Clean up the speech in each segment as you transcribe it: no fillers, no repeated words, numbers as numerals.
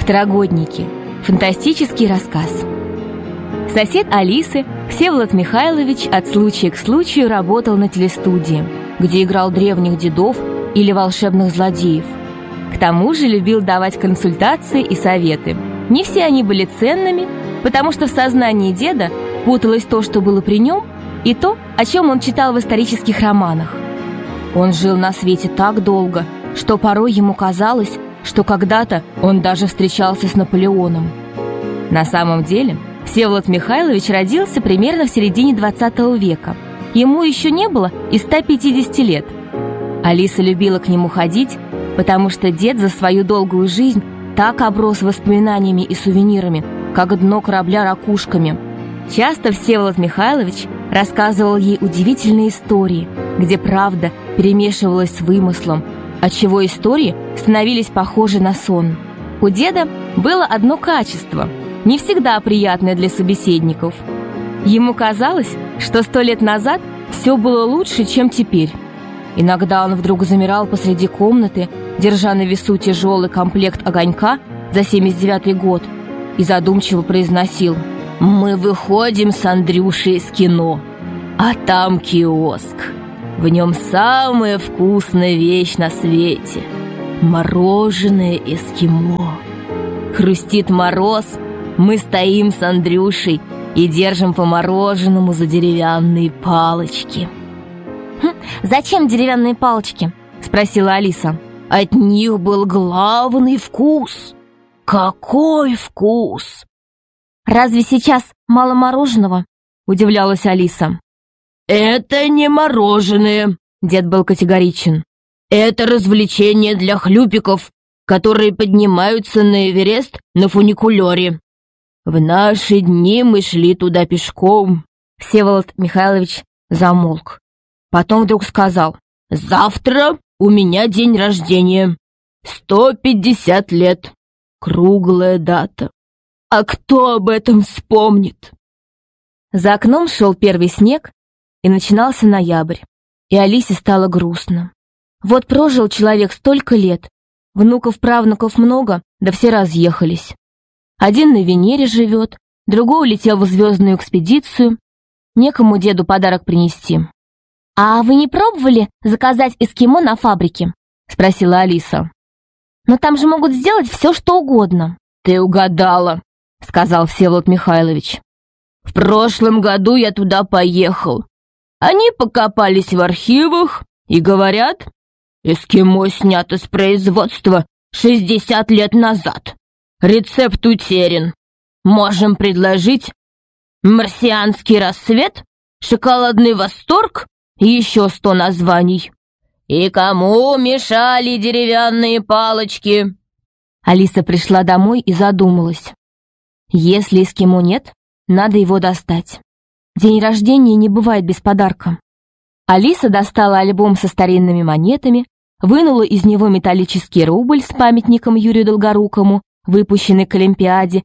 Второгодники. Фантастический рассказ. Сосед Алисы, Всеволод Михайлович, от случая к случаю работал на телестудии, где играл древних дедов или волшебных злодеев. К тому же любил давать консультации и советы. Не все они были ценными, потому что в сознании деда путалось то, что было при нем, и то, о чем он читал в исторических романах. Он жил на свете так долго, что порой ему казалось, что когда-то он даже встречался с Наполеоном. На самом деле, Всеволод Михайлович родился примерно в середине 20 века. Ему еще не было и 150 лет. Алиса любила к нему ходить, потому что дед за свою долгую жизнь так оброс воспоминаниями и сувенирами, как дно корабля ракушками. Часто Всеволод Михайлович рассказывал ей удивительные истории, где правда перемешивалась с вымыслом, отчего истории становились похожи на сон. У деда было одно качество, не всегда приятное для собеседников. Ему казалось, что 100 лет назад все было лучше, чем теперь. Иногда он вдруг замирал посреди комнаты, держа на весу тяжелый комплект огонька за 79-й год, и задумчиво произносил: «Мы выходим с Андрюшей из кино, а там киоск. В нем самая вкусная вещь на свете — мороженое эскимо. Хрустит мороз, мы стоим с Андрюшей и держим по мороженому за деревянные палочки». «Зачем деревянные палочки?» — спросила Алиса. «От них был главный вкус». «Какой вкус?» «Разве сейчас мало мороженого?» — удивлялась Алиса. «Это не мороженое», — дед был категоричен. «Это развлечение для хлюпиков, которые поднимаются на Эверест на фуникулере. В наши дни мы шли туда пешком». Всеволод Михайлович замолк. Потом вдруг сказал: «Завтра у меня день рождения. 150 лет. Круглая дата. А кто об этом вспомнит?» За окном шел первый снег, и начинался ноябрь, и Алисе стало грустно. Вот прожил человек столько лет, внуков-правнуков много, да все разъехались. Один на Венере живет, другой улетел в звездную экспедицию, некому деду подарок принести. «А вы не пробовали заказать эскимо на фабрике?» — спросила Алиса. «Но там же могут сделать все, что угодно». «Ты угадала», — сказал Всеволод Михайлович. «В прошлом году я туда поехал. Они покопались в архивах и говорят: эскимо снято с производства 60 лет назад. Рецепт утерян. Можем предложить марсианский рассвет, шоколадный восторг и еще 100 названий. И кому мешали деревянные палочки?» Алиса пришла домой и задумалась. Если эскимо нет, надо его достать. День рождения не бывает без подарка. Алиса достала альбом со старинными монетами, вынула из него металлический рубль с памятником Юрию Долгорукому, выпущенный к Олимпиаде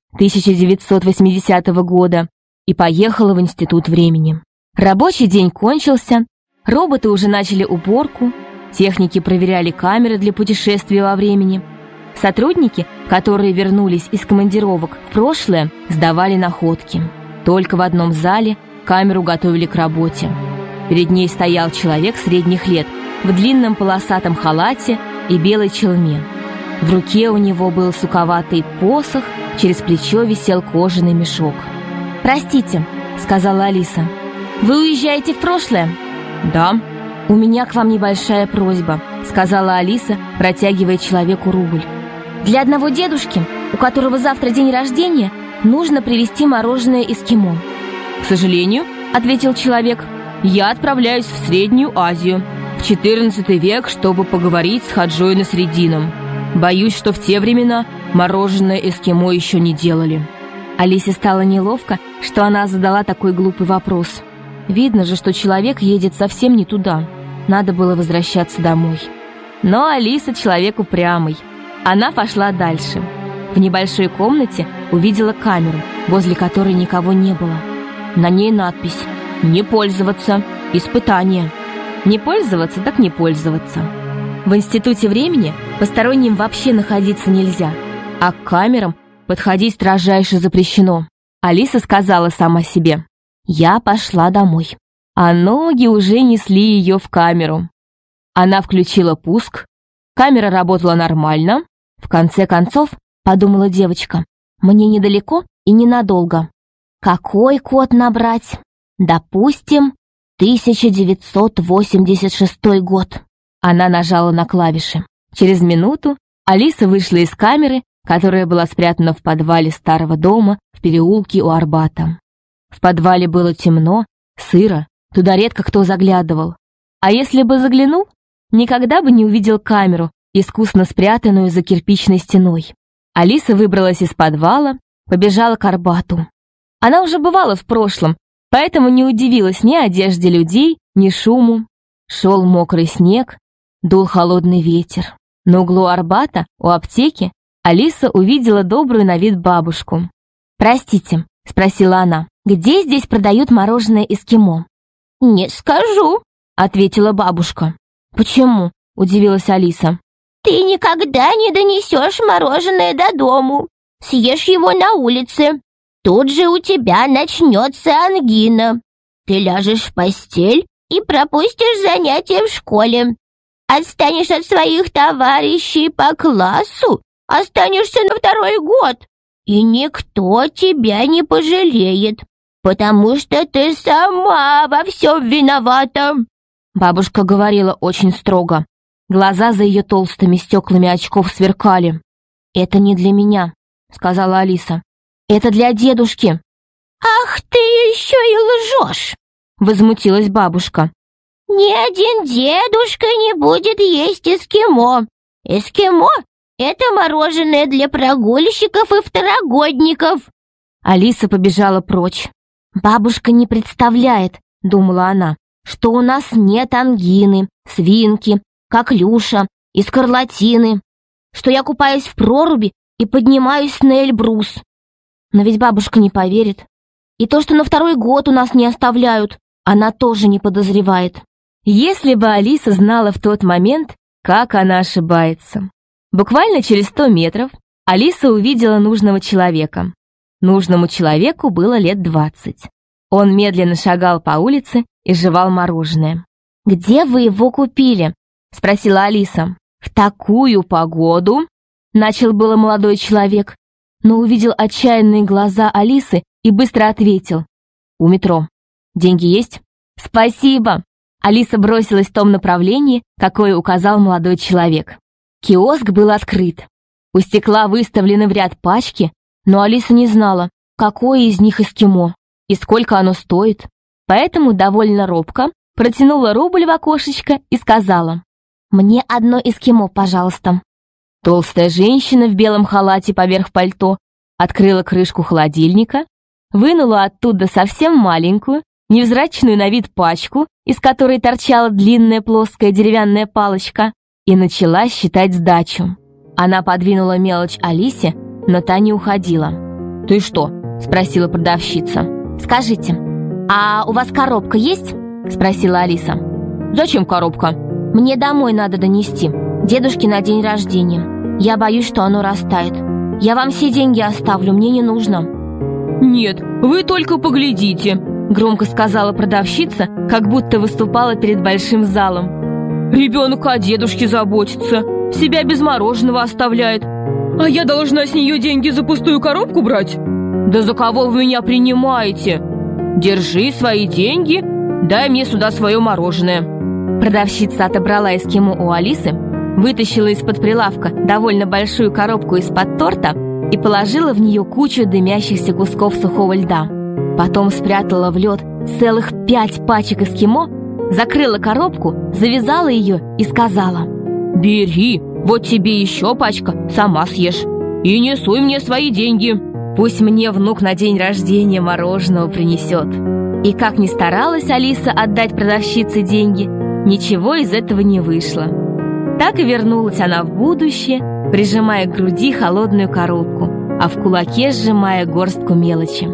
1980 года, и поехала в Институт времени. Рабочий день кончился, роботы уже начали уборку, техники проверяли камеры для путешествия во времени. Сотрудники, которые вернулись из командировок в прошлое, сдавали находки. Только в одном зале камеру готовили к работе. Перед ней стоял человек средних лет в длинном полосатом халате и белой челме. В руке у него был суковатый посох, через плечо висел кожаный мешок. «Простите», — сказала Алиса, — «вы уезжаете в прошлое?» «Да». «У меня к вам небольшая просьба», — сказала Алиса, протягивая человеку рубль. «Для одного дедушки, у которого завтра день рождения, нужно привезти мороженое эскимо». «К сожалению», — ответил человек, — «я отправляюсь в Среднюю Азию, в XIV век, чтобы поговорить с Хаджой Насреддином. Боюсь, что в те времена мороженое эскимо еще не делали». Алисе стало неловко, что она задала такой глупый вопрос. Видно же, что человек едет совсем не туда. Надо было возвращаться домой. Но Алиса человек упрямый. Она пошла дальше. В небольшой комнате увидела камеру, возле которой никого не было. На ней надпись: «Не пользоваться. Испытание». Не пользоваться, так не пользоваться. В Институте времени посторонним вообще находиться нельзя. а к камерам подходить строжайше запрещено. Алиса сказала сама себе: «Я пошла домой». А ноги уже несли ее в камеру. Она включила пуск, камера работала нормально. В конце концов, подумала девочка, мне недалеко и ненадолго. Какой код набрать? Допустим, 1986 год. Она нажала на клавиши. Через минуту Алиса вышла из камеры, которая была спрятана в подвале старого дома в переулке у Арбата. В подвале было темно, сыро, туда редко кто заглядывал. А если бы заглянул, никогда бы не увидел камеру, искусно спрятанную за кирпичной стеной. Алиса выбралась из подвала, побежала к Арбату. Она уже бывала в прошлом, поэтому не удивилась ни одежде людей, ни шуму. Шел мокрый снег, дул холодный ветер. На углу Арбата, у аптеки, Алиса увидела добрую на вид бабушку. «Простите», — спросила она, — «где здесь продают мороженое эскимо?» «Не скажу», — ответила бабушка. «Почему?» — удивилась Алиса. «Ты никогда не донесешь мороженое до дому. Съешь его на улице. Тут же у тебя начнется ангина. Ты ляжешь в постель и пропустишь занятия в школе. Отстанешь от своих товарищей по классу, останешься на второй год, и никто тебя не пожалеет, потому что ты сама во всем виновата». Бабушка говорила очень строго. Глаза за ее толстыми стеклами очков сверкали. «Это не для меня», — сказала Алиса. «Это для дедушки». «Ах, ты еще и лжешь!» — возмутилась бабушка. «Ни один дедушка не будет есть эскимо. Эскимо — это мороженое для прогульщиков и второгодников». Алиса побежала прочь. «Бабушка не представляет», — думала она, «что у нас нет ангины, свинки, коклюша и скарлатины, что я купаюсь в проруби и поднимаюсь на Эльбрус». Но ведь бабушка не поверит. И то, что на второй год у нас не оставляют, она тоже не подозревает. Если бы Алиса знала в тот момент, как она ошибается. Буквально через 100 метров Алиса увидела нужного человека. Нужному человеку было лет 20. Он медленно шагал по улице и жевал мороженое. «Где вы его купили?» — спросила Алиса. «В такую погоду?» — начал было молодой человек, но увидел отчаянные глаза Алисы и быстро ответил. «У метро. Деньги есть?» «Спасибо!» Алиса бросилась в том направлении, какое указал молодой человек. Киоск был открыт. У стекла выставлены в ряд пачки, но Алиса не знала, какое из них эскимо и сколько оно стоит. Поэтому довольно робко протянула рубль в окошечко и сказала: «Мне одно эскимо, пожалуйста». Толстая женщина в белом халате поверх пальто открыла крышку холодильника, вынула оттуда совсем маленькую, невзрачную на вид пачку, из которой торчала длинная плоская деревянная палочка, и начала считать сдачу. Она подвинула мелочь Алисе, но та не уходила. «Ты что?» — спросила продавщица. «Скажите, а у вас коробка есть?» — спросила Алиса. «Зачем коробка?» «Мне домой надо донести. Дедушке на день рождения. Я боюсь, что оно растает. Я вам все деньги оставлю, мне не нужно». «Нет, вы только поглядите», — громко сказала продавщица, как будто выступала перед большим залом. «Ребенок о дедушке заботится, себя без мороженого оставляет. А я должна с нее деньги за пустую коробку брать? Да за кого вы меня принимаете? Держи свои деньги, дай мне сюда свое мороженое». Продавщица отобрала эскимо у Алисы, вытащила из-под прилавка довольно большую коробку из-под торта и положила в нее кучу дымящихся кусков сухого льда. Потом спрятала в лед целых 5 пачек эскимо, закрыла коробку, завязала ее и сказала: «Бери, вот тебе еще пачка, сама съешь. И не суй мне свои деньги. Пусть мне внук на день рождения мороженого принесет». И как ни старалась Алиса отдать продавщице деньги, ничего из этого не вышло. Так и вернулась она в будущее, прижимая к груди холодную коробку, а в кулаке сжимая горстку мелочи.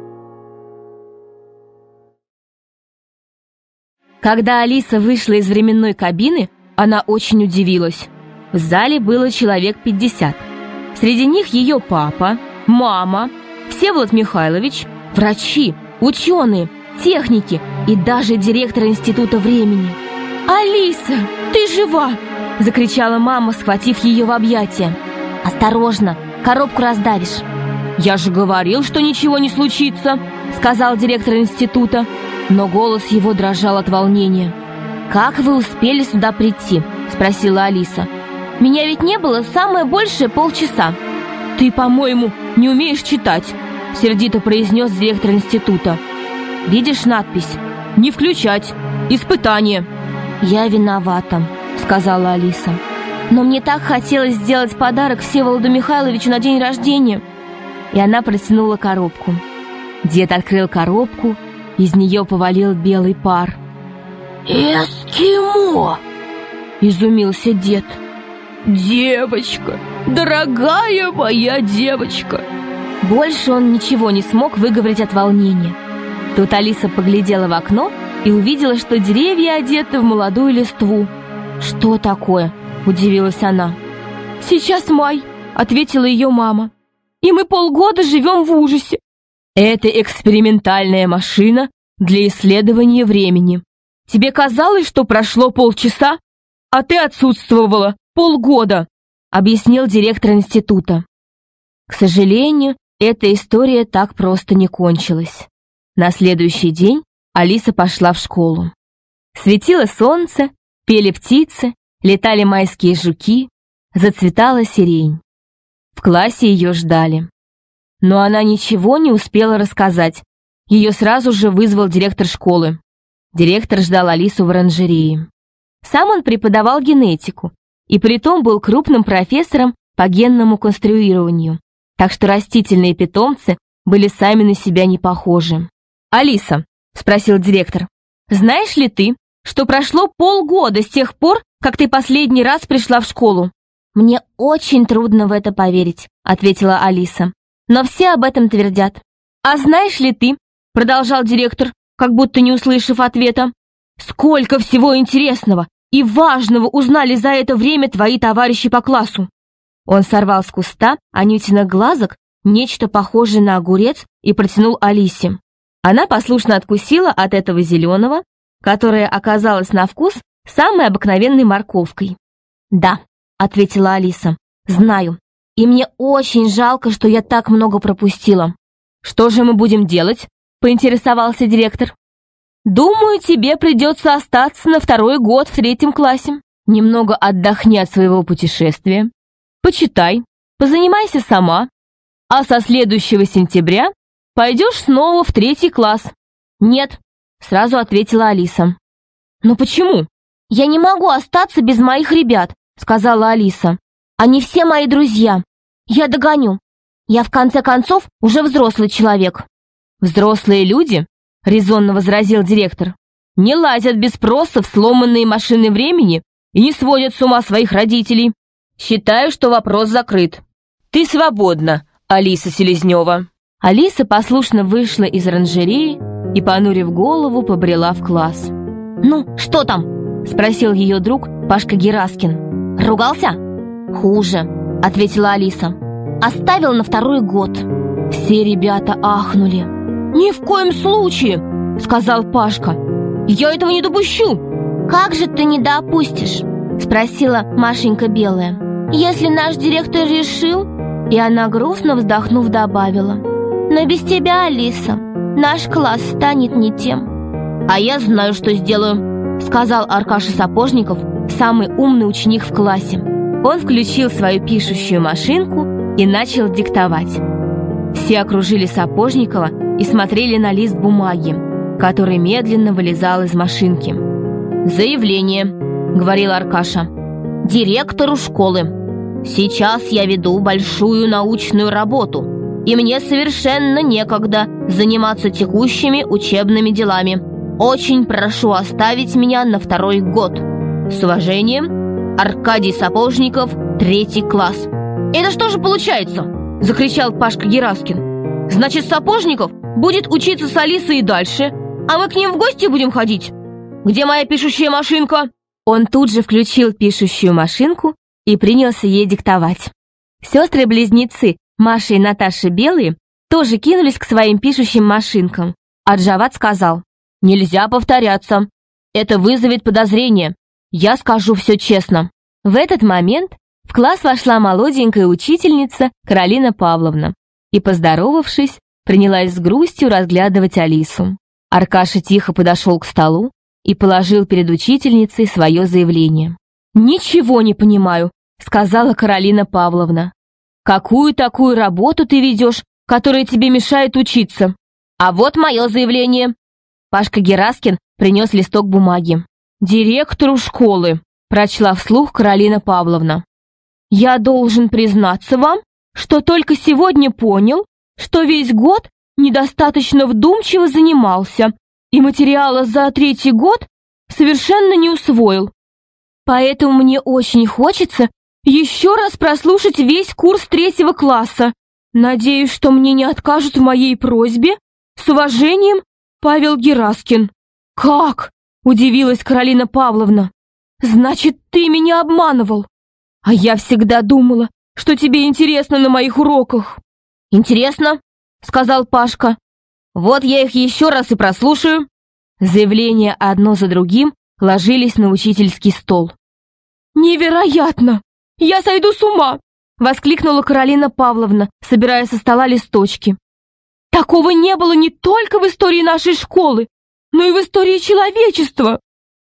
Когда Алиса вышла из временной кабины, она очень удивилась. В зале было человек 50. Среди них ее папа, мама, Всеволод Михайлович, врачи, ученые, техники и даже директор Института времени. «Алиса, ты жива!» — закричала мама, схватив ее в объятия. «Осторожно, коробку раздавишь». «Я же говорил, что ничего не случится», — сказал директор института, но голос его дрожал от волнения. «Как вы успели сюда прийти?» — спросила Алиса. «Меня ведь не было самое большее полчаса». «Ты, по-моему, не умеешь читать», — сердито произнес директор института. «Видишь надпись? Не включать. Испытание». «Я виновата», — сказала Алиса. «Но мне так хотелось сделать подарок Всеволоду Михайловичу на день рождения». И она протянула коробку. Дед открыл коробку, из нее повалил белый пар. «Эскимо!» — изумился дед. «Девочка, дорогая моя девочка!» Больше он ничего не смог выговорить от волнения. Тут Алиса поглядела в окно и увидела, что деревья одеты в молодую листву. «Что такое?» — удивилась она. «Сейчас май», — ответила ее мама. «И мы полгода живем в ужасе». «Это экспериментальная машина для исследования времени. Тебе казалось, что прошло полчаса, а ты отсутствовала полгода», — объяснил директор института. К сожалению, эта история так просто не кончилась. На следующий день Алиса пошла в школу. Светило солнце, пели птицы, летали майские жуки, зацветала сирень. В классе ее ждали. Но она ничего не успела рассказать. Ее сразу же вызвал директор школы. Директор ждал Алису в оранжерее. Сам он преподавал генетику, и притом был крупным профессором по генному конструированию, так что растительные питомцы были сами на себя не похожи. «Алиса», — спросил директор, — «знаешь ли ты, что прошло полгода с тех пор, как ты последний раз пришла в школу?» «Мне очень трудно в это поверить», — ответила Алиса. «Но все об этом твердят». «А знаешь ли ты», — продолжал директор, как будто не услышав ответа, «сколько всего интересного и важного узнали за это время твои товарищи по классу?» Он сорвал с куста Анютиных глазок нечто похожее на огурец и протянул Алисе. Она послушно откусила от этого зеленого, которое оказалось на вкус самой обыкновенной морковкой. «Да», — ответила Алиса, — «знаю. И мне очень жалко, что я так много пропустила». «Что же мы будем делать?» — поинтересовался директор. «Думаю, тебе придется остаться на второй год в 3 классе. Немного отдохни от своего путешествия, почитай, позанимайся сама, а со следующего сентября пойдешь снова в 3 класс». «Нет», — сразу ответила Алиса. «Но почему?» «Я не могу остаться без моих ребят», — сказала Алиса. «Они все мои друзья. Я догоню. Я, в конце концов, уже взрослый человек». «Взрослые люди», — резонно возразил директор, «не лазят без спроса в сломанные машины времени и не сводят с ума своих родителей. Считаю, что вопрос закрыт. Ты свободна, Алиса Селезнева». Алиса послушно вышла из оранжереи и, понурив голову, побрела в класс. «Ну, что там?» — спросил ее друг Пашка Гераскин. «Ругался?» «Хуже», — ответила Алиса. «Оставил на 2 год». Все ребята ахнули. «Ни в коем случае!» — сказал Пашка. «Я этого не допущу!» «Как же ты не допустишь?» — спросила Машенька Белая. «Если наш директор решил...» И она, грустно вздохнув, добавила: «Но без тебя, Алиса, наш класс станет не тем». «А я знаю, что сделаю», — сказал Аркаша Сапожников, самый умный ученик в классе. Он включил свою пишущую машинку и начал диктовать. Все окружили Сапожникова и смотрели на лист бумаги, который медленно вылезал из машинки. «Заявление», — говорил Аркаша, — «директору школы. Сейчас я веду большую научную работу, и мне совершенно некогда заниматься текущими учебными делами. Очень прошу оставить меня на 2 год. С уважением, Аркадий Сапожников, 3 класс». «Это что же получается?» — закричал Пашка Гераскин. «Значит, Сапожников будет учиться с Алисой и дальше, а мы к ним в гости будем ходить? Где моя пишущая машинка?» Он тут же включил пишущую машинку и принялся ей диктовать. Сестры-близнецы Маша и Наташа Белые тоже кинулись к своим пишущим машинкам, а Джавад сказал: «Нельзя повторяться. Это вызовет подозрение. Я скажу все честно». В этот момент в класс вошла молоденькая учительница Каролина Павловна и, поздоровавшись, принялась с грустью разглядывать Алису. Аркаша тихо подошел к столу и положил перед учительницей свое заявление. «Ничего не понимаю», — сказала Каролина Павловна. «Какую такую работу ты ведешь, которая тебе мешает учиться? А вот мое заявление». Пашка Гераскин принес листок бумаги. «Директору школы», — прочла вслух Каролина Павловна. «Я должен признаться вам, что только сегодня понял, что весь год недостаточно вдумчиво занимался и материала за 3-й год совершенно не усвоил. Поэтому мне очень хочется еще раз прослушать весь курс 3-го класса. Надеюсь, что мне не откажут в моей просьбе. С уважением, Павел Гераскин». «Как?» — удивилась Каролина Павловна. «Значит, ты меня обманывал. А я всегда думала, что тебе интересно на моих уроках». «Интересно», — сказал Пашка. «Вот я их еще раз и прослушаю». Заявления одно за другим ложились на учительский стол. «Невероятно! Я сойду с ума!» — воскликнула Каролина Павловна, собирая со стола листочки. «Такого не было не только в истории нашей школы, но и в истории человечества!»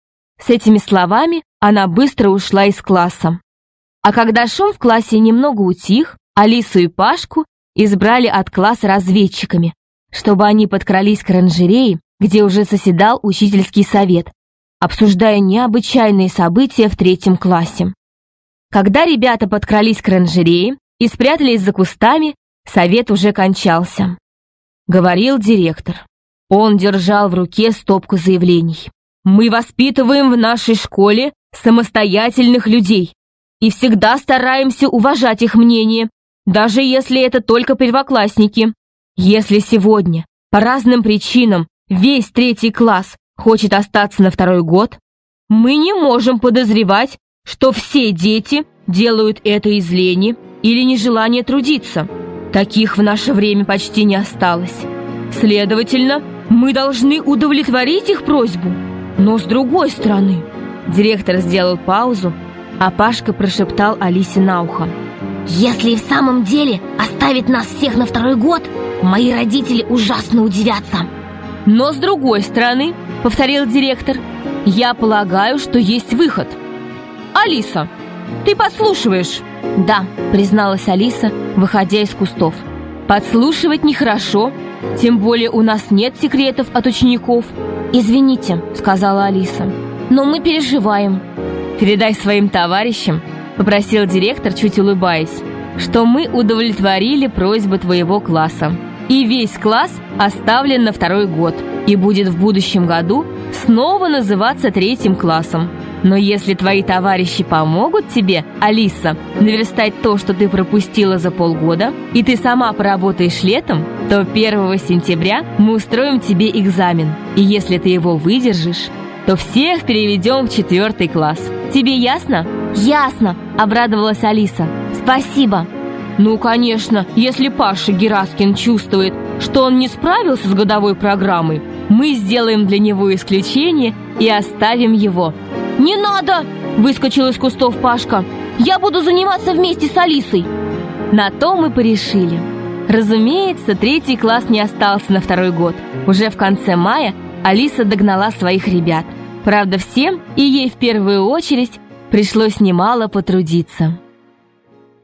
С этими словами она быстро ушла из класса. А когда шум в классе немного утих, Алису и Пашку избрали от класса разведчиками, чтобы они подкрались к оранжерее, где уже заседал учительский совет, обсуждая необычайные события в 3-м классе. Когда ребята подкрались к оранжерее и спрятались за кустами, совет уже кончался. Говорил директор. Он держал в руке стопку заявлений. «Мы воспитываем в нашей школе самостоятельных людей и всегда стараемся уважать их мнение, даже если это только первоклассники. Если сегодня по разным причинам весь 3-й класс хочет остаться на 2-й год, мы не можем подозревать, что все дети делают это из лени или нежелания трудиться. Таких в наше время почти не осталось. Следовательно, мы должны удовлетворить их просьбу. Но с другой стороны...» Директор сделал паузу, а Пашка прошептал Алисе на ухо. «Если в самом деле оставить нас всех на 2-й год, мои родители ужасно удивятся». «Но с другой стороны, — повторил директор, — я полагаю, что есть выход. Алиса, ты подслушиваешь?» «Да», — призналась Алиса, выходя из кустов. «Подслушивать нехорошо, тем более у нас нет секретов от учеников». «Извините», — сказала Алиса, — «но мы переживаем». «Передай своим товарищам», — попросил директор, чуть улыбаясь, «что мы удовлетворили просьбу твоего класса, и весь класс оставлен на 2-й год и будет в будущем году снова называться 3-м классом. Но если твои товарищи помогут тебе, Алиса, наверстать то, что ты пропустила за полгода, и ты сама поработаешь летом, то 1 сентября мы устроим тебе экзамен. И если ты его выдержишь, то всех переведем в 4-й класс. Тебе ясно?» «Ясно», — обрадовалась Алиса. «Спасибо». «Ну, конечно, если Паша Гераскин чувствует, что он не справился с годовой программой, мы сделаем для него исключение и оставим его». «Не надо!» — выскочил из кустов Пашка. «Я буду заниматься вместе с Алисой». На то мы порешили. Разумеется, 3-й класс не остался на 2-й год. Уже в конце мая Алиса догнала своих ребят. Правда, всем, и ей в первую очередь, пришлось немало потрудиться.